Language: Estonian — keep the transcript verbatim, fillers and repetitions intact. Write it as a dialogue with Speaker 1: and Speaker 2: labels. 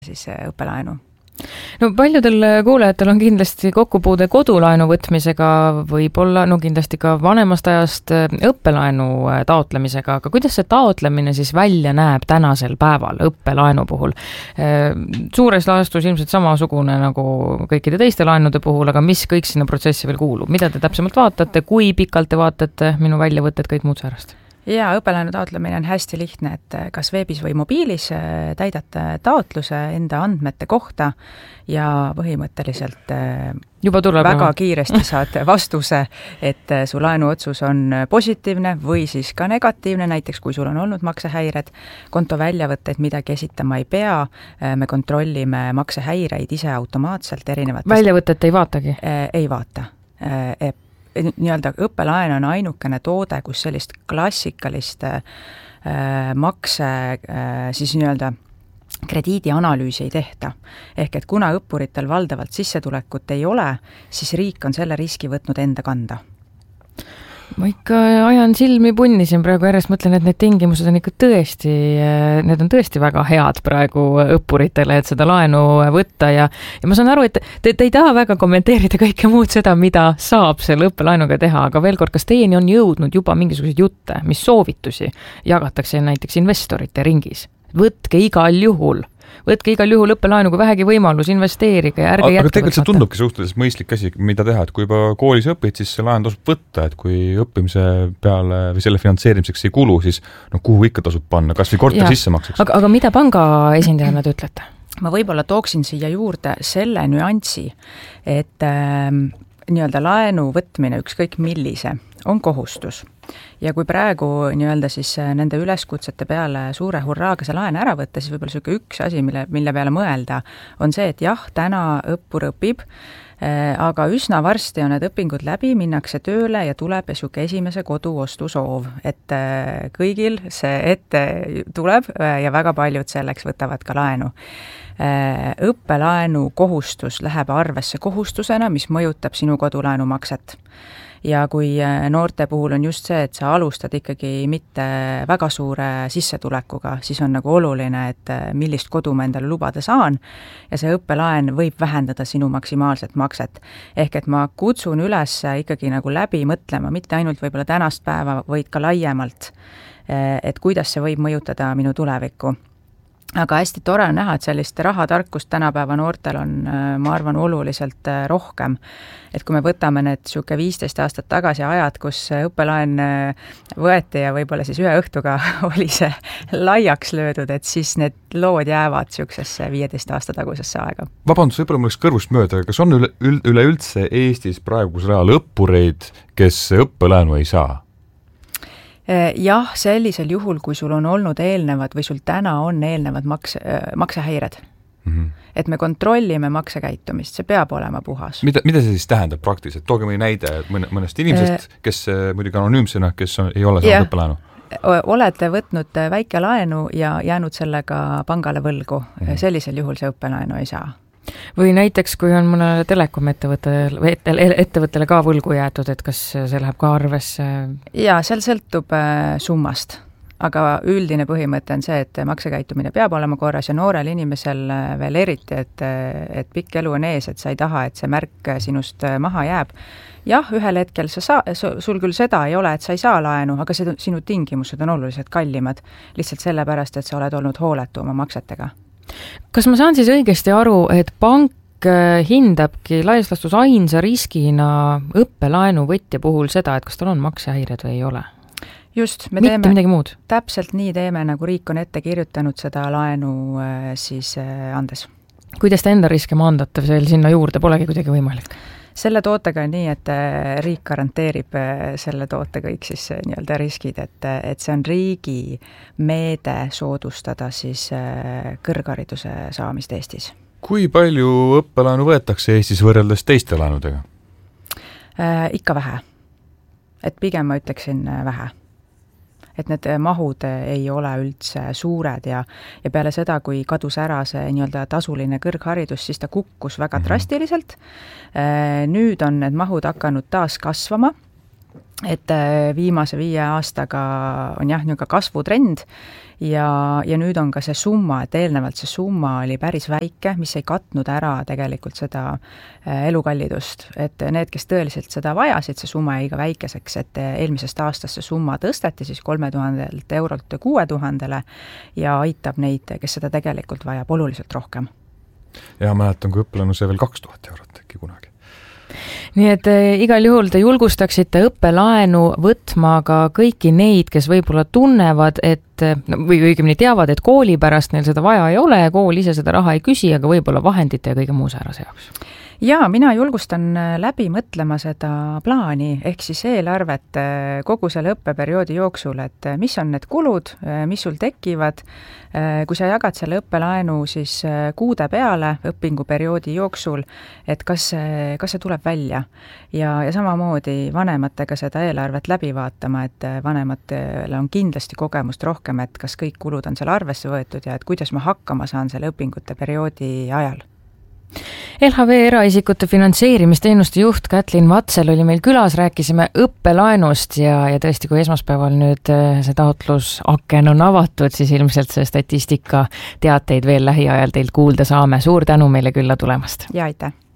Speaker 1: siis õppelaenu.
Speaker 2: No paljudel kuulajatel on kindlasti kokkupuude kodulaenu võtmisega, võib-olla no kindlasti ka vanemast ajast õppelaenu taotlemisega, aga kuidas see taotlemine siis välja näeb tänasel päeval õppelaenu puhul? Suures laastus ilmselt samasugune nagu kõikide teiste laenude puhul, aga mis kõik sinna protsessi veel kuulub? Mida te täpsemalt vaatate, kui pikalt te vaatate minu väljavõtted, kõik muud säärast?
Speaker 1: Ja õppelaenu taotlemine on hästi lihtne, et kas veebis või mobiilis täidate taotluse enda andmete kohta ja põhimõtteliselt
Speaker 2: juba tuleb
Speaker 1: väga
Speaker 2: juba.
Speaker 1: kiiresti saad vastuse, et su laenuotsus on positiivne või siis ka negatiivne, näiteks kui sul on olnud maksehäired, konto väljavõtteid midagi esitama ei pea, me kontrollime maksehäireid ise automaatselt erinevatest.
Speaker 2: Väljavõtet ei vaatagi?
Speaker 1: Ei vaata. Nii-öelda õppelaen on ainukene toode, kus sellist klassikalist äh, makse äh, siis nii-öelda krediidianalüüsi ei tehta. Ehk et kuna õppuritel valdavalt sissetulekut ei ole, siis riik on selle riski võtnud enda kanda.
Speaker 2: Ma ikka ajan silmi punni siin praegu järjest, mõtlen, et need tingimused on ikka tõesti, need on tõesti väga head praegu õppuritele, et seda laenu võtta ja, ja ma saan aru, et te, te ei taha väga kommenteerida kõike muud seda, mida saab selle õppelaenuga teha, aga veel kord, kas teieni on jõudnud juba mingisuguseid jutte, mis soovitusi jagatakse näiteks investorite ringis? Võtke igal juhul võtke igal juhul õppelaenu, kui vähegi võimalus investeerige ja ärge
Speaker 3: aga,
Speaker 2: jätta.
Speaker 3: aga tegelikult see tundubki suhteliselt mõistlik asi, mida teha, et kui juba koolis õpid, siis see laen tasub võtta, et kui õppimise peale või selle finantseerimiseks ei kulu, siis no kuhu ikka tasub panna, kas või korter sissemakseks.
Speaker 2: Aga, aga mida panga esindajana te ütlete?
Speaker 1: Ma võib-olla tooksin siia juurde selle nüanssi, et äh, nii-öelda laenu võtmine ükskõik millise on kohustus. Ja kui praegu nii-öelda siis nende üleskutsete peale suure hurraaga see laen ära võtta, siis võib-olla selline üks asi, mille, mille peale mõelda, on see, et jah, täna õppur õpib, aga üsna varsti on need õpingud läbi, minnakse tööle ja tuleb selline esimese kodu ostu soov, et kõigil see ette tuleb ja väga paljud selleks võtavad ka laenu. Õppelaenu kohustus läheb arvesse kohustusena, mis mõjutab sinu kodulaenu makset. Ja kui noorte puhul on just see, et sa alustad ikkagi mitte väga suure sissetulekuga, siis on nagu oluline, et millist kodu ma endale lubada saan ja see õppelaen võib vähendada sinu maksimaalset makset. Ehk et ma kutsun üles ikkagi nagu läbi mõtlema, mitte ainult võib-olla tänast päeva, vaid ka laiemalt, et kuidas see võib mõjutada minu tulevikku. Aga hästi tore on näha, et sellist rahatarkust tänapäeva noortel on, ma arvan, oluliselt rohkem. Et kui me võtame need siuke viisteist aastat tagasi ajad, kus õppelaen võeti ja võib-olla siis ühe õhtuga oli see laiaks löödud, et siis need lood jäävad siuksesse viieteist aasta tagusesse aega.
Speaker 3: Vabandus, võib-olla mul oleks kõrvust mööda, kas on üle, üle üldse Eestis praegusel ajal õppureid, kes õppelaenu ei saa?
Speaker 1: Jah, sellisel juhul, kui sul on olnud eelnevad või sul täna on eelnevad makse, maksehäired. Mm-hmm. Et me kontrollime maksekäitumist, see peab olema puhas.
Speaker 3: Mida, mida see siis tähendab praktiliselt? Tooge mõni näide mõnest inimesest, kes muidugi anonüümsena, kes on, ei ole saanud õppelaenu.
Speaker 1: Olete võtnud väike laenu ja jäänud sellega pangale võlgu. Mm-hmm. Sellisel juhul see õppelaenu ei saa.
Speaker 2: Või näiteks, kui on mõne telekom ettevõttele, ettevõttele ka võlgu jäetud, et kas see läheb ka arvesse?
Speaker 1: Ja, seal sõltub summast, aga üldine põhimõte on see, et maksekäitumine peab olema korras ja noorel inimesel veel eriti, et, et pikk elu on ees, et sa ei taha, et see märk sinust maha jääb. Jah, ühel hetkel sa saa, sul küll seda ei ole, et sa ei saa laenu, aga see, sinu tingimused on oluliselt kallimad, lihtsalt sellepärast, et sa oled olnud hooletu oma maksetega.
Speaker 2: Kas ma saan siis õigesti aru, et pank hindabki laias laastus ainsa riskina õppelaenu võtja puhul seda, et kas tal on maksehäired või ei ole?
Speaker 1: Just, me
Speaker 2: Mitte
Speaker 1: teeme,
Speaker 2: midagi muud.
Speaker 1: Täpselt nii teeme, nagu riik on ette kirjutanud seda laenu siis andes.
Speaker 2: Kuidas te enda riske maandate veel sinna juurde, polegi kuidagi võimalik?
Speaker 1: Selle tootega on nii, et riik garanteerib selle toote kõik siis nii-öelda riskid, et, et see on riigi meede soodustada siis kõrghariduse saamist Eestis.
Speaker 3: Kui palju õppelaenu võetakse Eestis võrreldes teiste laenudega?
Speaker 1: Äh, ikka vähe. Et pigem ma ütleksin vähe. Et need mahud ei ole üldse suured ja, ja peale seda, kui kadus ära see nii-öelda tasuline kõrgharidus, siis ta kukkus väga drastiliselt. Nüüd on need mahud hakanud taas kasvama et viimase viie aastaga on jah, niisugune kasvutrend ja, ja nüüd on ka see summa, et eelnevalt see summa oli päris väike, mis ei katnud ära tegelikult seda elukallidust, et need, kes tõeliselt seda vajasid, see summa jäi ka väikeseks, et eelmisest aastast see summa tõsteti siis kolme tuhandelt eurolt kuue tuhandele ja aitab neid, kes seda tegelikult vajab, oluliselt rohkem.
Speaker 3: Ja mäletan, kui õppelanu see veel kaks tuhat eurot äkki kunagi.
Speaker 2: Nii et igal juhul te julgustaksite õppelaenu võtma ka kõiki neid, kes võib-olla tunnevad, et või õigemini teavad, et kooli pärast neil seda vaja ei ole, kool ise seda raha ei küsi, aga võib-olla vahendite ja kõige muu säärase jaoks.
Speaker 1: Jaa, mina julgustan läbi mõtlema seda plaani, ehk siis eelarvet kogu selle õppeperioodi jooksul, et mis on need kulud, mis sul tekivad, kui sa jagad selle õppelaenu siis kuude peale õpinguperioodi jooksul, et kas see, kas see tuleb välja. Ja, ja samamoodi vanematega seda eelarvet läbi vaatama, et vanematele on kindlasti kogemust rohkem, et kas kõik kulud on seal arvesse võetud ja et kuidas ma hakkama saan selle õpingute perioodi ajal.
Speaker 2: L H V eraisikute finantseerimisteenuste juht Kätlin Vatsel oli meil külas, rääkisime õppelaenust ja, ja tõesti, kui esmaspäeval nüüd see taotlusaken on avatud, siis ilmselt see statistika teateid veel lähiajal teilt kuulda saame. Suur tänu meile külla tulemast!
Speaker 1: Ja aitäh!